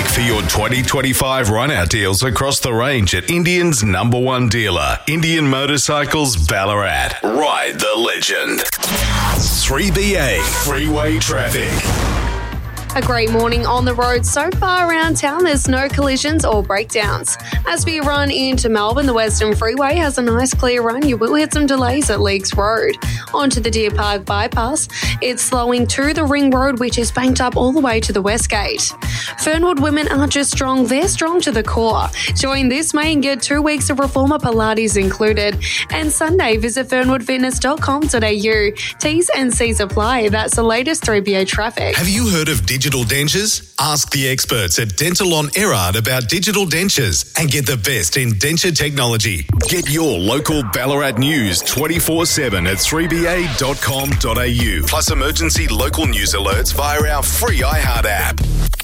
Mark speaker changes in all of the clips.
Speaker 1: quick for your 2025 run-out deals across the range at Indian's #1 dealer, Indian Motorcycles Ballarat. Ride the legend. 3BA Freeway Traffic.
Speaker 2: A great morning on the road so far around town. There's no collisions or breakdowns. As we run into Melbourne, the Western Freeway has a nice clear run. You will hit some delays at Leakes Road. Onto the Deer Park bypass. It's slowing to the Ring Road, which is banked up all the way to the West Gate. Fernwood women aren't just strong, they're strong to the core. Join this May and get 2 weeks of Reformer Pilates included. And Sunday, visit fernwoodfitness.com.au. T's and C's apply. That's the latest 3BA traffic.
Speaker 1: Have you heard of digital dentures? Ask the experts at Dental on Erard about digital dentures and get the best in denture technology. Get your local Ballarat news 24/7 at 3ba.com.au. Plus emergency local news alerts via our free iHeart app.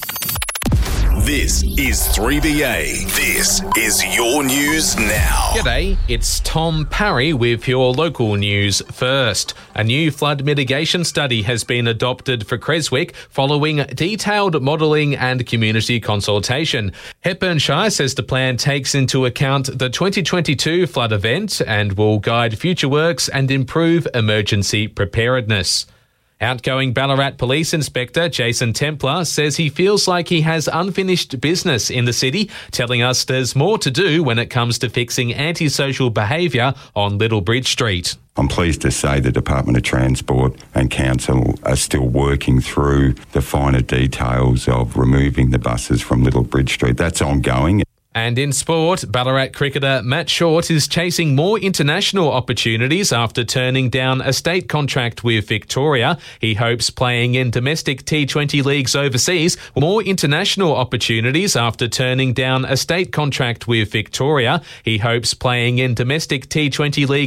Speaker 1: This is 3BA. This is your news now.
Speaker 3: G'day, it's Tom Parry with your local news first. A new flood mitigation study has been adopted for Creswick following detailed modelling and community consultation. Hepburn Shire says the plan takes into account the 2022 flood event and will guide future works and improve emergency preparedness. Outgoing Ballarat Police Inspector Jason Templar says he feels like he has unfinished business in the city, telling us there's more to do when it comes to fixing antisocial behaviour on Little Bridge Street.
Speaker 4: I'm pleased to say the Department of Transport and Council are still working through the finer details of removing the buses from Little Bridge Street. That's ongoing.
Speaker 3: And in sport, Ballarat cricketer Matt Short is chasing more international opportunities after turning down a state contract with Victoria. He hopes playing in domestic T20 leagues overseas. More international opportunities after turning down a state contract with Victoria. He hopes playing in domestic T20 leagues